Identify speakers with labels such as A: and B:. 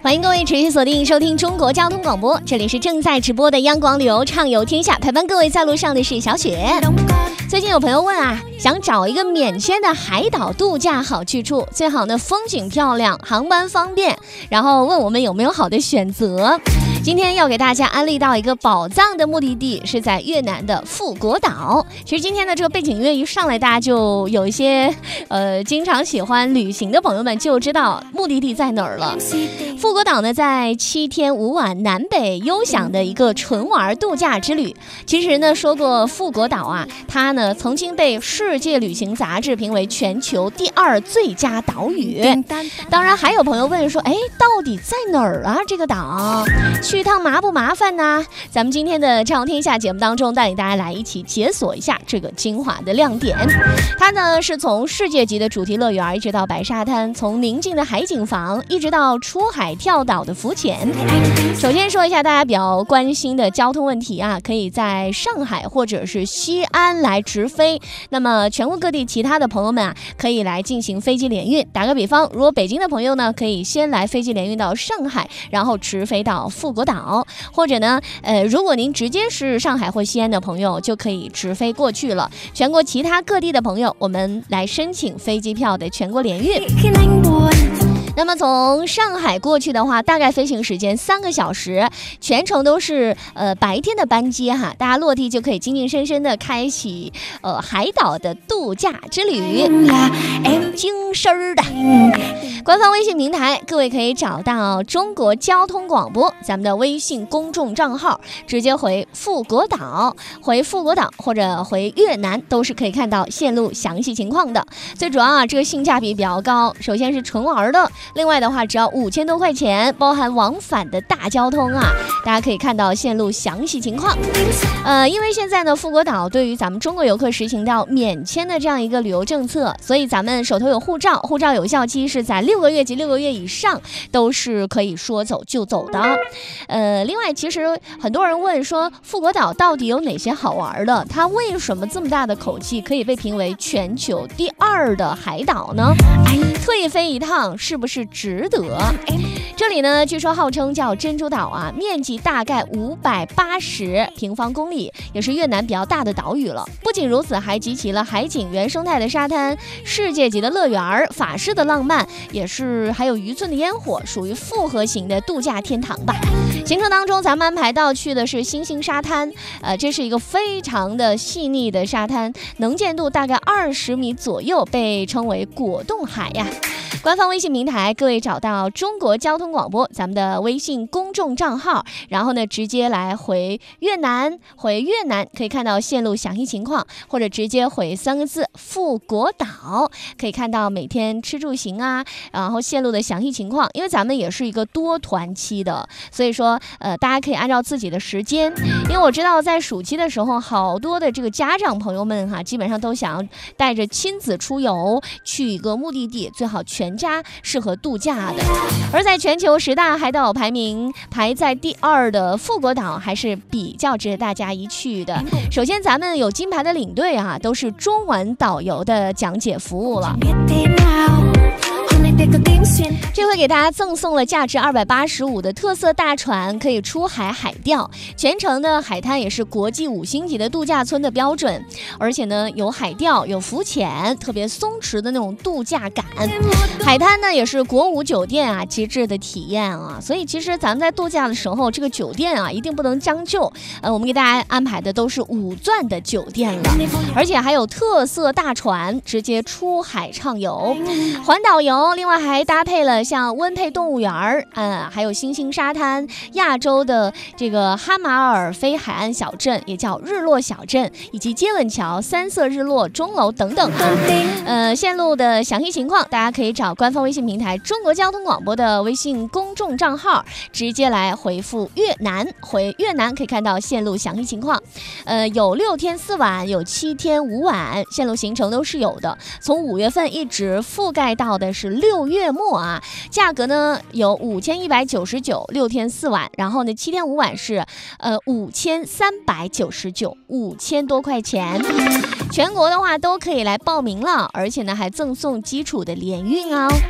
A: 欢迎各位持续锁定收听中国交通广播，这里是正在直播的央广旅游畅游天下，陪伴各位在路上的是小雪。最近有朋友问啊，想找一个免签的海岛度假好去处，最好呢风景漂亮，航班方便，然后问我们有没有好的选择。今天要给大家安利到一个宝藏的目的地，是在越南的富国岛。其实今天的这个背景音乐一上来，大家就有一些经常喜欢旅行的朋友们就知道目的地在哪儿了。富国岛呢，在7天5晚南北悠享的一个纯玩度假之旅。其实呢，说过富国岛啊，它呢曾经被世界旅行杂志评为全球第2最佳岛屿。当然还有朋友问说，到底在哪儿啊？这个岛去一趟麻不麻烦呢？咱们今天的畅游天下节目当中，带领大家来一起解锁一下这个精华的亮点。它呢是从世界级的主题乐园一直到白沙滩，从宁静的海景房一直到出海跳岛的浮潜。首先说一下大家比较关心的交通问题啊，可以在上海或者是西安来直飞。那么全国各地其他的朋友们啊，可以来进行飞机联运。打个比方，如果北京的朋友呢，可以先来飞机联运到上海，然后直飞到富国岛，或者呢，如果您直接是上海或西安的朋友，就可以直飞过去了。全国其他各地的朋友，我们来申请飞机票的全国联运。那么从上海过去的话，大概飞行时间3个小时，全程都是白天的班机哈，大家落地就可以精精神神的开启海岛的度假之旅，精神儿的。官方微信平台，各位可以找到中国交通广播咱们的微信公众账号，直接回富国岛，回富国岛或者回越南，都是可以看到线路详细情况的。最主要啊，这个性价比比较高，首先是纯玩的。另外的话，只要5000多块钱，包含往返的大交通啊，大家可以看到线路详细情况。因为现在呢，富国岛对于咱们中国游客实行到免签的这样一个旅游政策，所以咱们手头有护照，护照有效期是在6个月及6个月以上，都是可以说走就走的。另外，其实很多人问说，富国岛到底有哪些好玩的？它为什么这么大的口气，可以被评为全球第2的海岛呢？退飞一趟是不是值得？这里呢，据说号称叫珍珠岛啊，面积大概580平方公里，也是越南比较大的岛屿了。不仅如此，还集齐了海景、原生态的沙滩、世界级的乐园、法式的浪漫，也是还有渔村的烟火，属于复合型的度假天堂吧。行程当中，咱们安排到去的是星星沙滩，这是一个非常的细腻的沙滩，能见度大概20米左右，被称为果冻海呀。官方微信平台，各位找到中国交通广播咱们的微信公众账号，然后呢直接来回越南可以看到线路详细情况，或者直接回3个字富国岛，可以看到每天吃住行啊，然后线路的详细情况。因为咱们也是一个多团期的，所以说大家可以按照自己的时间，因为我知道在暑期的时候，好多的这个家长朋友们哈，基本上都想带着亲子出游，去一个目的地，最好全家适合度假的。而在全球10大海岛排名排在第2的富国岛，还是比较值得大家一去的。首先咱们有金牌的领队啊，都是中文导游的讲解服务了。这回给大家赠送了价值285的特色大船，可以出海海钓，全程的海滩也是国际5星级的度假村的标准，而且呢有海钓有浮潜，特别松弛的那种度假感。海滩呢也是国5酒店啊极致的体验啊，所以其实咱们在度假的时候，这个酒店啊一定不能将就，我们给大家安排的都是5钻的酒店了，而且还有特色大船直接出海畅游环岛游。另外还搭配了像温佩动物园还有星星沙滩、亚洲的这个哈马尔菲海岸小镇，也叫日落小镇，以及接吻桥、3色日落钟楼等等线路的详细情况，大家可以找官方微信平台中国交通广播的微信公众账号，直接来回复越南，回越南可以看到线路详细情况。有6天4晚，有7天5晚，线路行程都是有的。从5月份一直覆盖到的是6月末啊，价格呢有5199，6天4晚，然后呢7天5晚是5399，5000多块钱。全国的话都可以来报名了，而且呢还赠送基础的联运哦。